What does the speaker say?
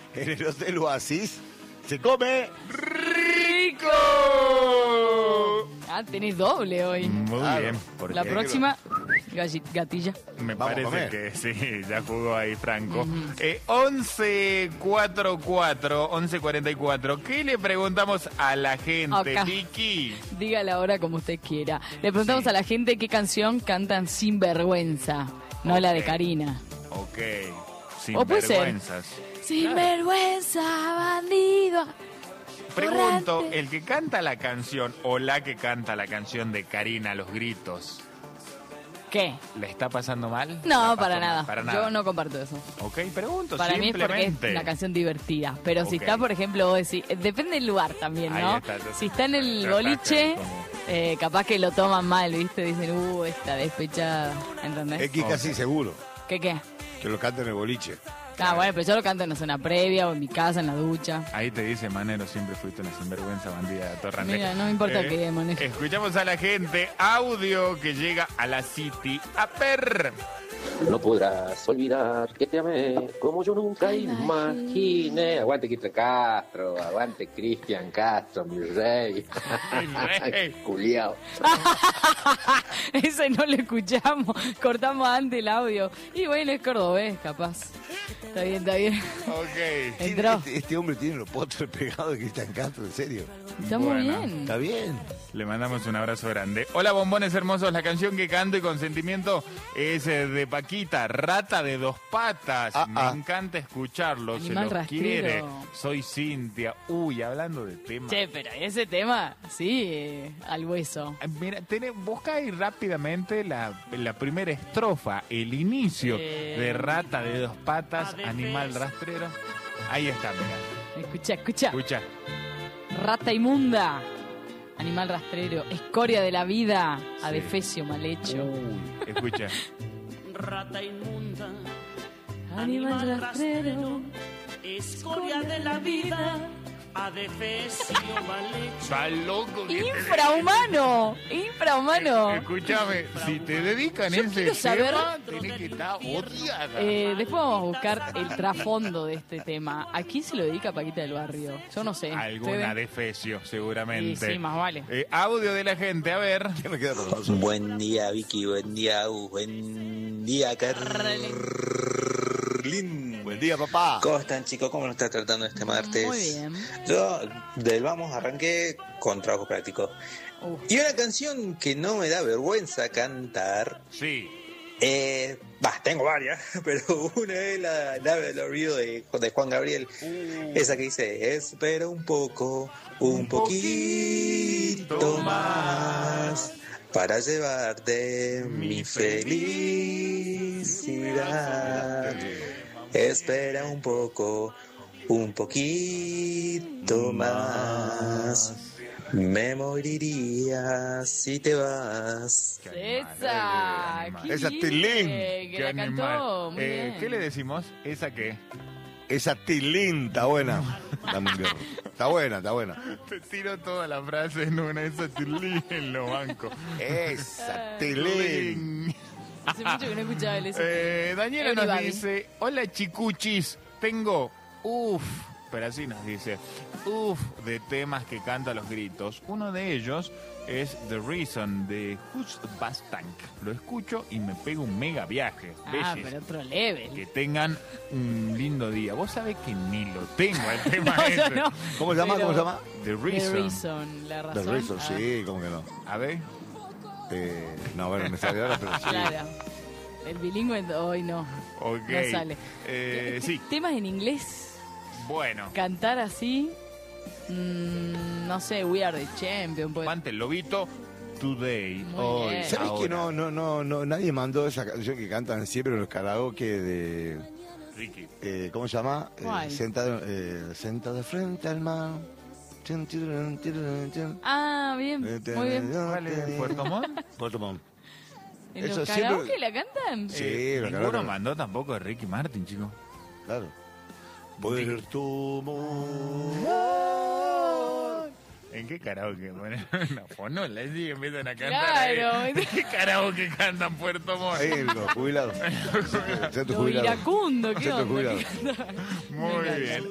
en el Hotel Oasis se come rico. Ah, tenés doble hoy. Muy Claro. bien. Porque La próxima, gatilla. me Vamos a parece comer. que sí, ya jugó ahí Franco. 1144, ¿qué le preguntamos a la gente, Acá. Vicky? Dígala ahora como usted quiera. Le preguntamos a la gente qué canción cantan sin vergüenza, no la de Ok. Karina. Ok, sin O puede ser. vergüenzas. Sin vergüenza, bandido. Pregunto, Borrante. ¿el que canta la canción o la que canta la canción de Karina, Los Gritos, ¿Qué? ¿le está pasando mal? No, ¿La para pasó nada. mal? Para nada. Yo no comparto eso. Ok, pregunto, Para mí es porque simplemente. es una canción divertida. Pero si Ok. está, por ejemplo, vos decís, depende del lugar también, Ahí ¿no? está, entonces, Si está en el ya boliche, está, como- capaz que lo toman mal, ¿viste? Dicen, esta despechada, ¿entendés? Es que casi seguro ¿Qué? que lo canta en el boliche. Ah, bueno, pero yo lo canto en una cena previa o en mi casa, en la ducha. Ahí te dice, Manero, siempre fuiste una sinvergüenza bandida torrante. Mira, no me importa qué, Manero. Escuchamos a la gente, audio que llega a la City. A ver. No podrás olvidar que te amé como yo nunca imaginé. Aguante Cristian Castro, aguante Cristian Castro, mi rey. Mi rey. Culiao. Ese no lo escuchamos, cortamos antes el audio. Y bueno, es cordobés, capaz. Está bien, está bien. Ok. Entró. Este hombre tiene los postres pegados de Cristian Castro, en serio. Está muy Bueno. bien. Está bien. Le mandamos un abrazo grande. Hola, bombones hermosos. La canción que canto y con sentimiento es de Paquita, Rata de Dos Patas. Me encanta escucharlo. Animal se lo rastrero. quiere. Soy Cintia. Uy, hablando de temas. Che, pero ese tema, sí, al hueso. Mira, busca ahí rápidamente la primera estrofa, el inicio de Rata de Dos Patas, Animal Rastrero. Ahí está, mira. Escucha, escucha. Escucha. Rata inmunda, animal rastrero, escoria de la vida, Sí. adefesio mal hecho. Uy, escucha. Rata inmunda, Animal rastrero, escoria de la vida, adefesio mal hecho. Está loco que te- infrahumano, infrahumano. Escúchame, si te dedican Yo ese quiero saber- tema, tenés que estar odiada. Después vamos a buscar el trasfondo de este tema. ¿A quién se lo dedica Paquita del Barrio? Yo no sé. Alguna ¿Ustedes? de Fecio, seguramente. Sí, sí, más vale. Audio de la gente, a ver. ¿Qué me queda con nosotros? Buen día, Vicky. Buen día, buen día, Carlín. Buen día, papá. ¿Cómo están, chicos? ¿Cómo nos está tratando este martes? Muy bien. Yo, del vamos, arranqué con trabajo práctico. Y una canción que no me da vergüenza cantar. Sí. Tengo varias, pero una es la del olvido de Juan Gabriel. Esa que dice, espera un poco, un poquito más, para llevarte mi felicidad. Espera un poco, un poquito más. Me moriría si te vas. Esa, qué Esa lindo, Tilín. que Qué la animal. cantó muy bien. ¿Qué le decimos? ¿Esa qué? Esa Tilín está buena. Dame un beso. Está buena, está buena. Te tiro toda la frase en una, esa tilín en los bancos. Esa Tilín. Hace mucho que no escuchaba el ese. Daniela nos Everybody. dice, hola chicuchis, tengo, pero así nos dice, de temas que canta a los gritos. Uno de ellos es The Reason de Who's Bass Tank. Lo escucho y me pego un mega viaje. Ah, Bellis. pero otro level. Que tengan un lindo día. Vos sabés que ni lo tengo el tema No, ese. yo no. ¿Cómo se llama? Pero- ¿Cómo se llama? The The Reason. Reason, la razón. The Reason, Ah, sí, ¿cómo que no? A ver. No, bueno, me salió ahora, pero sí. Claro. El bilingüe hoy no. Ok. No sale. Sí, Temas en inglés, bueno. cantar así, no sé, We Are the Champion. Pues. Pante el lobito. Today. Muy Hoy. bien. ¿Sabes que ahora. no, nadie mandó esa canción que cantan siempre en los karaoke de... Ricky. ¿Cómo se llama? ¿Cuál? Senta de frente al mar. Chun, churun, churun, chun. Ah, bien, muy bien. ¿Cuál es? ¿Puerto Montt? Puerto Montt. ¿En Eso los siempre- karaoke la cantan? Sí, los Ninguno karaoke. mandó tampoco de Ricky Martin, chico. Claro. Puerto Montt. ¿En qué karaoke? Bueno, una fonola, sí, empiezan a cantar. Claro. ahí. ¿En qué karaoke cantan Puerto Montt? Ahí, los jubilados. Centro Lo jubilado. iracundo, ¿qué Centro onda? jubilado. ¿Qué cantan? Muy bien.